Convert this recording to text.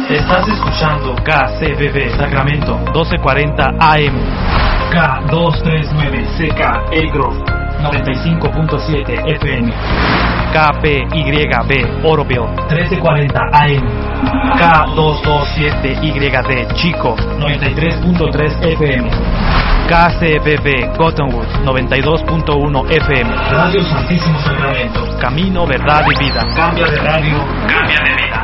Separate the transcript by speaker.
Speaker 1: Estás escuchando KCBB Sacramento 1240 AM, K239 CK El Grove 95.7 FM, KPYB Oroville 1340 AM, K227YD Chico 93.3 FM, KCBB Cottonwood 92.1 FM, Radio Santísimo Sacramento, Camino, Verdad y Vida. Cambia de radio, cambia de vida.